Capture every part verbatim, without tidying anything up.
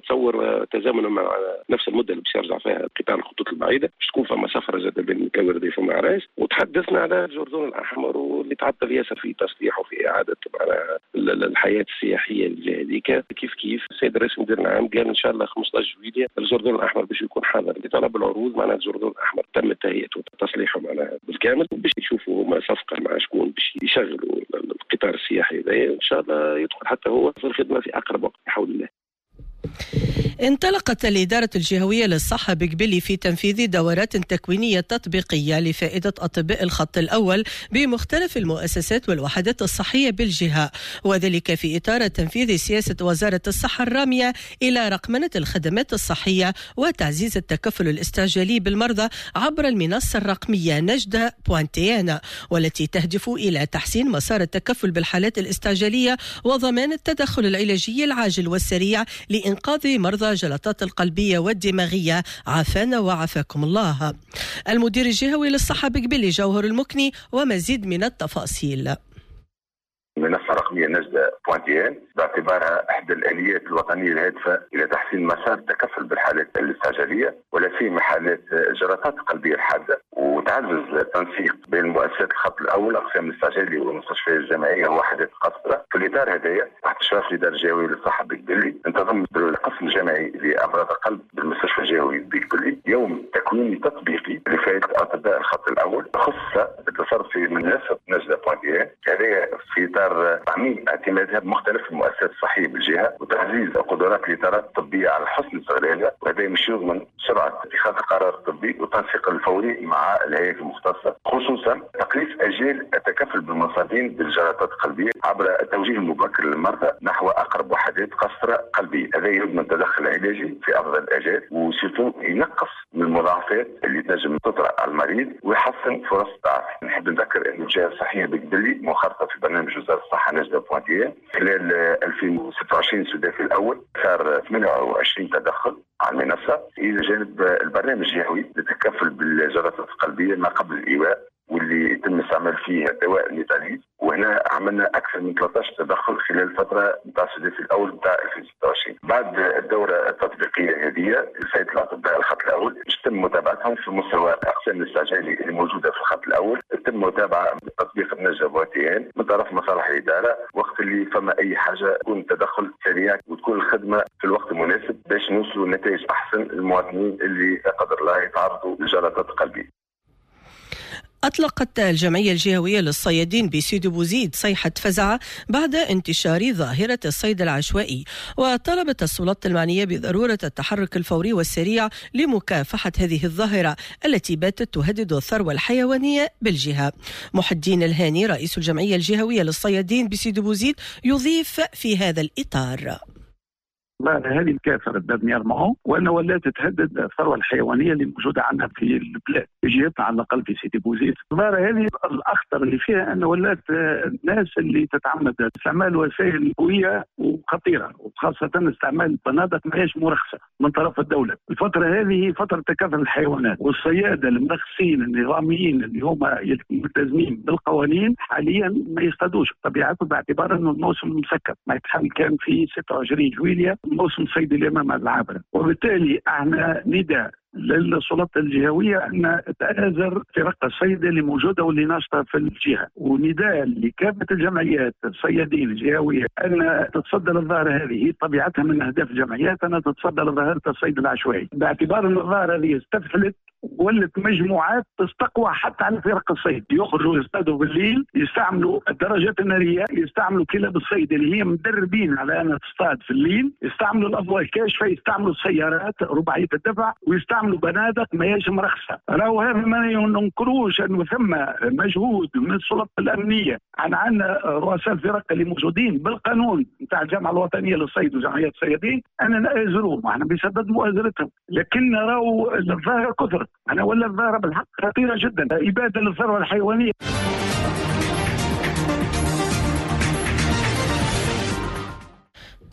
نتصور تزامنا مع نفس المده اللي باش يرجع فيها قطار الخطوط البعيده باش تكون فما سفره زاد بين كورديف وفما عرايس. وتحدثنا على الجردون الاحمر واللي تعطل ياسر في تصليح وفي اعاده الحياه السياحيه اللي هذيك. كيف كيف السيد الرئيس المدير العام قال ان شاء الله خمسة عشر جويلية الجردون الاحمر باش يكون حاضر لطلب العروض. معناها الجردون الاحمر تم تهيئته وتصليحه معناها بالكامل، وباش يشوفوا هما صفقه مع شكون باش يشغلوا القطار السياحي هذا ان شاء الله يدخل حتى هو في الخدمه في اقرب وقت بحول الله. انطلقت الإدارة الجهوية للصحة بقبلي في تنفيذ دورات تكوينية تطبيقية لفائدة أطباء الخط الأول بمختلف المؤسسات والوحدات الصحية بالجهة، وذلك في إطار تنفيذ سياسة وزارة الصحة الرامية إلى رقمنة الخدمات الصحية وتعزيز التكفل الاستعجالي بالمرضى عبر المنصة الرقمية نجدة بوانتيانا، والتي تهدف إلى تحسين مسار التكفل بالحالات الاستعجالية وضمان التدخل العلاجي العاجل والسريع لإنقاذ مرضى جلطات القلبية والدماغية عافانا وعافاكم الله. المدير الجهوي للصحة بقبلي جوهر المكني ومزيد من التفاصيل. منصة رقمية نجدة بوانتيان باعتبارها إحدى الآليات الوطنية الهادفة إلى تحسين مسار التكفل بالحالات الاستعجالية ولا سيما حالات الجلطات القلبية الحادة، وتعزز التنسيق بين مؤسسات الخط الأول أقسام الاستعجالي والمستشفيات الجامعية ووحدات القسطرة. في الإطار هذايا تحت إشراف الإدارة الجهوية للصحة بقبلي انتظم القسم الجامعي لأمراض القلب بالمستشفى الجهوي بقبلي يوم تكويني تطبيقي لفائدة أطباء الخط الأول خصوصا بالتصرف في منصة نجدة بوانتيان. هذا في إطار تعميم اعتمادها بمختلف المؤسسات الصحيه بالجهه وتعزيز القدرات الادارات الطبيه على حسن استغلالها، وهذا مش يضمن سرعه اتخاذ القرار الطبي والتنسيق الفوري مع الهيئات المختصه، خصوصا تقليص اجال التكفل بالمصابين بالجلطات القلبيه عبر التوجيه المبكر للمرضى نحو اقرب وحدات قسطره قلبيه. هذا يضمن تدخل علاجي في افضل الاجال وسيرتو ينقص من المضاعفات اللي تنجم تطرا على المريض ويحسن فرص التعافي. نحب نذكر ان الجهه الصحيه بقبلي منخرطه في برنامج وزاره الصحة نجدة بوانتيان خلال ألفين وستة وعشرين السداسي الأول صار ثمانية وعشرين تدخل على المنصة إلى جانب البرنامج الجهوي للتكفل بالجلطات القلبية ما قبل الإيواء واللي يتم استعمال فيه دواء نيتاليز، وهنا عملنا أكثر من ثلاثة عشر تدخل خلال الفترة نتاع السداسي الأول نتاع ألفين وستة وعشرين. بعد الدورة التطبيقية هذه لفائدة الأطباء الخط الأول يتم متابعتهم في مستوى الأقسام الاستعجالي اللي موجودة في الخط الأول، يتم متابعة بتطبيق النجدة بوانتيان من طرف مصالح الإدارة وقت اللي فما أي حاجة يكون تدخل سريع وتكون الخدمة في الوقت المناسب باش نوصلوا لنتائج أحسن للمواطنين اللي لا قدر الله يتعرضوا لجلطات القلبية. أطلقت الجمعية الجهوية للصيادين بسيدي بوزيد صيحة فزع بعد انتشار ظاهرة الصيد العشوائي، وطلبت السلطات المعنية بضرورة التحرك الفوري والسريع لمكافحة هذه الظاهرة التي باتت تهدد الثروة الحيوانية بالجهة. محي الدين الهاني رئيس الجمعية الجهوية للصيادين بسيدي بوزيد يضيف في هذا الإطار: هذه الكافة بدنا معه وأنه ولا تتهدد الثروة الحيوانية اللي موجودة عندنا في البلاد في جهتنا على الأقل في سيدي بوزيد. الظاهرة هذه الأخطر اللي فيها أنه ولات الناس اللي تتعمد استعمال وسائل قوية وخطيرة وخاصة استعمال بنادق ماهيش مرخصة من طرف الدولة. الفترة هذه فترة تكاثر الحيوانات والصيادة المرخصين النظاميين اللي هم ملتزمين بالقوانين حاليا ما يصطادوش طبيعته باعتبار أنه الموسم مسكر ما يتحل كان في ستة وعشرين جويلية موسم صيد اليمامة العابرة، وبالتالي احنا نداء للسلطات الجهوية أن تآزر فرق الصيد اللي موجودة واللي ناشطة في الجهة، ونداء لكافة الجمعيات الصيادين الجهوية أن تتصدى للظاهرة هذه. طبيعتها من أهداف الجمعيات أن تتصدى لظاهرة الصيد العشوائي باعتبار أن الظاهرة هذه استفحلت ولت مجموعات تستقوى حتى على فرق الصيد، يخرجوا يصطادوا بالليل، يستعملوا الدراجات النارية، يستعملوا كلاب الصيد اللي هي مدربين على أن تصطاد في الليل، يستعملوا الأضواء الكاشفة، يستعملوا سيارات رباعية الدفع، ويستعملوا بنادق ما هيش مرخصة. راهو هذا ما ننكروش أنه ثم مجهود من السلطات الأمنية عن عنا رؤساء الفرق اللي موجودين بالقانون نتاع الجامعة الوطنية للصيد وجمعيات الصيادين أن نآزروهم وإحنا بسبب مؤازرتهم، لكن راهو الظاهرة كثرت أنا ولا الظاهرة بالحق خطيرة جدا، إبادة للثروة الحيوانية.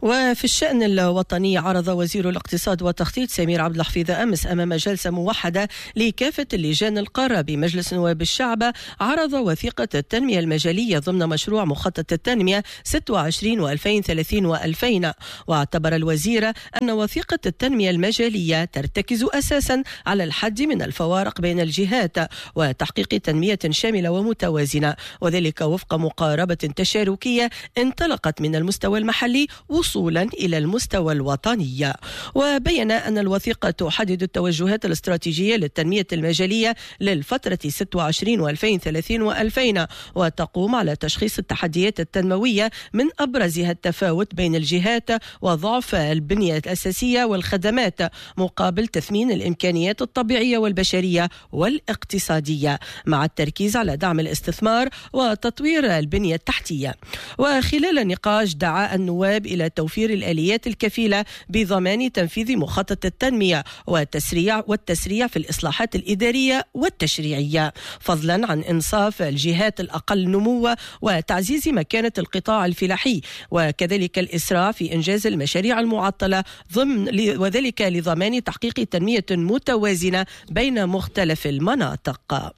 وفي الشأن الوطني عرض وزير الاقتصاد والتخطيط سمير عبد الحفيظ أمس أمام جلسة موحدة لكافة اللجان القارة بمجلس نواب الشعب عرض وثيقة التنمية المجالية ضمن مشروع مخطط التنمية ستة وعشرين وألفين وثلاثين وألفين. واعتبر الوزير أن وثيقة التنمية المجالية ترتكز أساسا على الحد من الفوارق بين الجهات وتحقيق تنمية شاملة ومتوازنة، وذلك وفق مقاربة تشاركية انطلقت من المستوى المحلي وصولا إلى المستوى الوطني. وبين أن الوثيقة تحدد التوجهات الاستراتيجية للتنمية المجالية للفترة ستة وعشرين وألفين وثلاثين وألفين، وتقوم على تشخيص التحديات التنموية من أبرزها التفاوت بين الجهات وضعف البنية الأساسية والخدمات مقابل تثمين الإمكانيات الطبيعية والبشرية والاقتصادية، مع التركيز على دعم الاستثمار وتطوير البنية التحتية. وخلال النقاش دعا النواب إلى توفير الآليات الكفيلة بضمان تنفيذ مخطط التنمية والتسريع والتسريع في الإصلاحات الإدارية والتشريعية، فضلا عن إنصاف الجهات الأقل نموا وتعزيز مكانة القطاع الفلاحي، وكذلك الإسراع في إنجاز المشاريع المعطلة ضمن وذلك لضمان تحقيق تنمية متوازنة بين مختلف المناطق.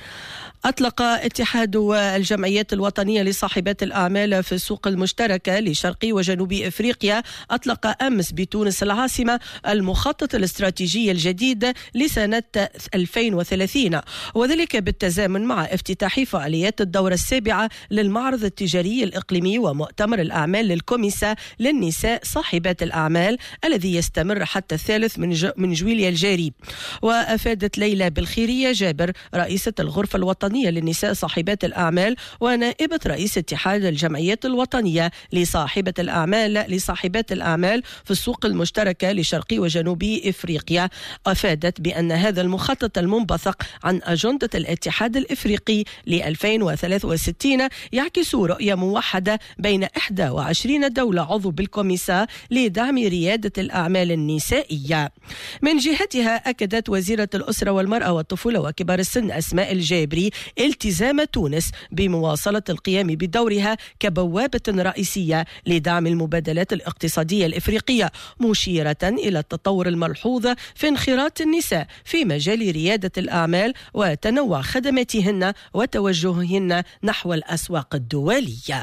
أطلق اتحاد الجمعيات الوطنية لصاحبات الأعمال في السوق المشتركة لشرقي وجنوب إفريقيا أطلق أمس بتونس العاصمة المخطط الاستراتيجي الجديد لسنة ألفين وثلاثين، وذلك بالتزامن مع افتتاح فعاليات الدورة السابعة للمعرض التجاري الإقليمي ومؤتمر الأعمال للكوميسا للنساء صاحبات الأعمال الذي يستمر حتى الثالث من من جويليا الجاري. وأفادت ليلى بالخيرية جابر رئيسة الغرفة الوطنية للنساء صاحبات الأعمال ونائبة رئيس اتحاد الجمعيات الوطنية لصاحبة الأعمال لصاحبات الأعمال في السوق المشتركة لشرقي وجنوب إفريقيا، أفادت بأن هذا المخطط المنبثق عن أجندة الاتحاد الإفريقي ل ألفين وثلاثة وستين يعكس رؤية موحدة بين إحدى وعشرين دولة عضو بالكوميسا لدعم ريادة الأعمال النسائية. من جهتها أكدت وزيرة الأسرة والمرأة والطفولة وكبار السن أسماء الجابري التزام تونس بمواصلة القيام بدورها كبوابة رئيسية لدعم المبادلات الاقتصادية الإفريقية، مشيرة إلى التطور الملحوظ في انخراط النساء في مجال ريادة الأعمال وتنوع خدماتهن وتوجههن نحو الأسواق الدولية.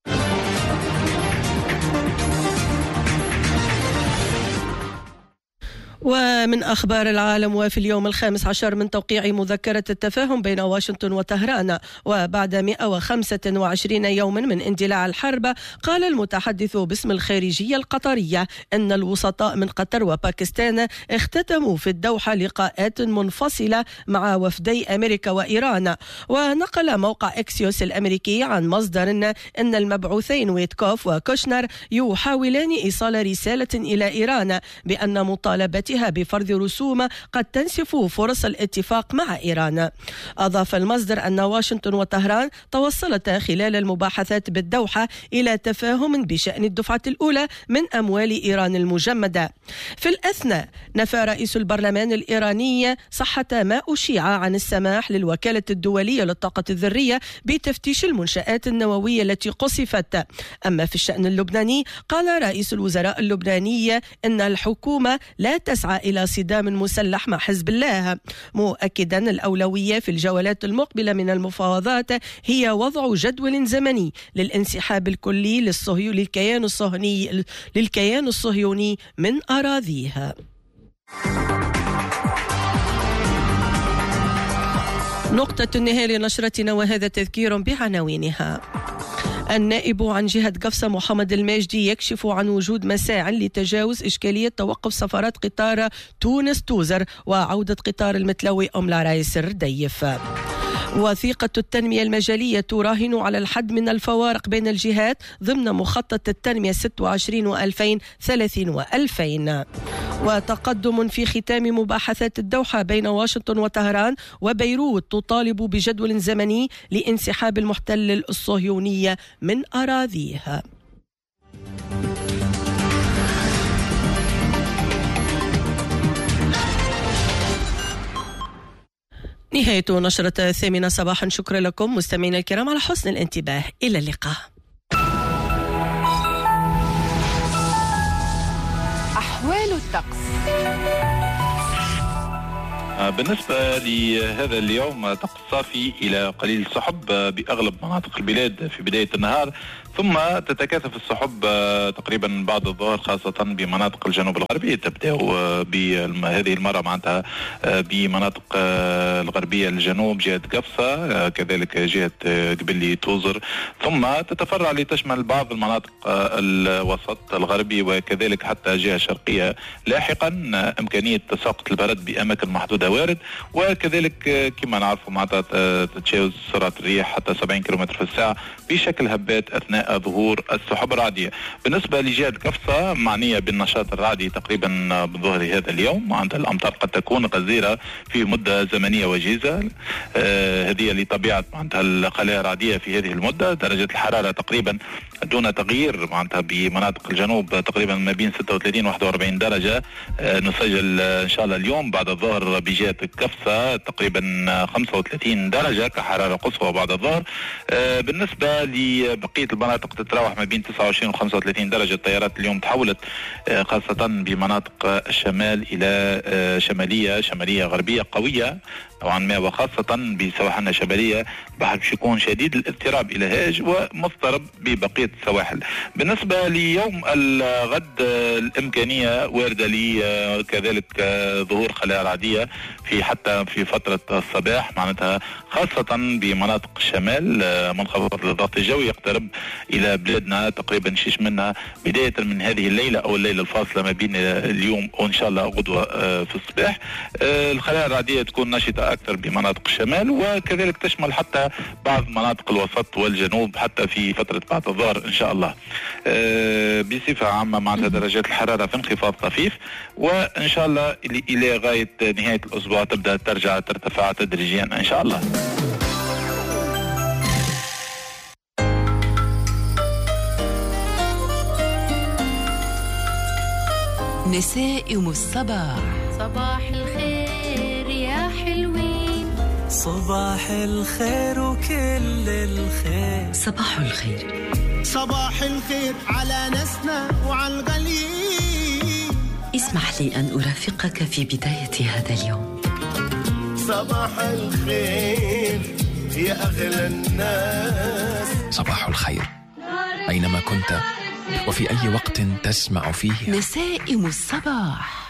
ومن أخبار العالم، وفي اليوم الخامس عشر من توقيع مذكرة التفاهم بين واشنطن وطهران وبعد مئة وخمسة وعشرين يوما من اندلاع الحرب، قال المتحدث باسم الخارجية القطرية أن الوسطاء من قطر وباكستان اختتموا في الدوحة لقاءات منفصلة مع وفدي أمريكا وإيران. ونقل موقع إكسيوس الأمريكي عن مصدر أن المبعوثين ويتكوف وكوشنر يحاولان إيصال رسالة إلى إيران بأن مطالبة بفرض رسوم قد تنسف فرص الاتفاق مع إيران. أضاف المصدر أن واشنطن وطهران توصلتا خلال المباحثات بالدوحة إلى تفاهم بشأن الدفعة الأولى من أموال إيران المجمدة. في الأثناء نفى رئيس البرلمان الإيراني صحة ما أشيع عن السماح للوكالة الدولية للطاقة الذرية بتفتيش المنشآت النووية التي قصفت. أما في الشأن اللبناني قال رئيس الوزراء اللبناني أن الحكومة لا تسعى إلى صدام مسلح مع حزب الله، مؤكدا الأولوية في الجولات المقبلة من المفاوضات هي وضع جدول زمني للانسحاب الكلي للصهيو للكيان الصهيوني للكيان الصهيوني من أراضيها. نقطة النهاية لنشرتنا، وهذا تذكير بعناوينها. النائب عن جهة قفصة محمد الماجدي يكشف عن وجود مساع لتجاوز إشكالية توقف سفرات قطار تونس توزر وعودة قطار المتلوي أم لارايس الرديف. وثيقة التنمية المجالية تراهن على الحد من الفوارق بين الجهات ضمن مخطط التنمية ستة وعشرين وألفين وثلاثين وألفين. وتقدم في ختام مباحثات الدوحة بين واشنطن وطهران وبيروت تطالب بجدول زمني لانسحاب المحتل الصهيوني من أراضيها. نهاية نشرة الثامنة صباحا. شكرا لكم مستمعينا الكرام على حسن الانتباه. إلى اللقاء. أحوال الطقس. بالنسبة لهذا اليوم طقس صافي إلى قليل سحب بأغلب مناطق البلاد في بداية النهار، ثم تتكاثف السحب تقريبا بعد الظهر خاصة بمناطق الجنوب الغربي. تبدأ بهذه المرة معناتها بمناطق الغربية الجنوب جهة قفصة، كذلك جهة قبلي توزر، ثم تتفرع لتشمل بعض المناطق الوسط الغربي وكذلك حتى جهة شرقية. لاحقا إمكانية تساقط البرد بأماكن محدودة وارد، وكذلك كما نعرف معناتها تتجاوز سرعة الريح حتى سبعين كيلومتر في الساعة بشكل هبات أثناء ظهور السحب الرعدية. بالنسبة لجهة قفصة معنية بالنشاط الرعدي تقريبا بظهر هذا اليوم، عند الأمطار قد تكون غزيرة في مدة زمنية وجيزة. آه هذه لطبيعة معناتها الخلايا الرعدية في هذه المدة. درجة الحرارة تقريبا دون تغيير معناتها بمناطق الجنوب تقريبا ما بين ستة وثلاثين و واحد وأربعين درجة. آه نسجل إن شاء الله اليوم بعد الظهر بجهة قفصة تقريبا خمسة وثلاثين درجة كحرارة قصوى بعد الظهر. آه بالنسبة لبقية المناطق تتراوح ما بين تسعة وعشرين و خمسة وثلاثين درجة. التيارات اليوم تحولت آه خاصة بمناطق الشمال إلى آه شمالية شمالية غربية قوية نوعا ما، وخاصة بسواحلنا الشمالية البحر باش يكون شديد الاضطراب إلى هاج ومضطرب ببقية السواحل. بالنسبة ليوم الغد الإمكانية واردة لي كذلك ظهور خلايا رعدية في حتى في فترة الصباح معناتها، خاصة بمناطق الشمال. منخفض الضغط الجوي يقترب إلى بلادنا تقريبا شيش منها بداية من هذه الليلة أو الليلة الفاصلة ما بين اليوم وإن شاء الله غدوة في الصباح. الخلايا الرعدية تكون نشطة أكثر بمناطق الشمال، وكذلك تشمل حتى بعض مناطق الوسط والجنوب حتى في فترة بعد الظهر إن شاء الله. بصفة عامة معناتها درجات الحرارة في انخفاض طفيف، وإن شاء الله إلى غاية نهاية الأسبوع تبدأ ترجع ترتفع تدريجيا إن شاء الله. نسائم الصباح. صباح الخير يا حلوين، صباح الخير وكل الخير. صباح الخير، صباح الخير على ناسنا وعلى الغاليين. اسمح لي أن أرافقك في بداية هذا اليوم. صباح الخير يا أغلى الناس. صباح الخير أينما كنت وفي أي وقت تسمع فيه. نسائم الصباح.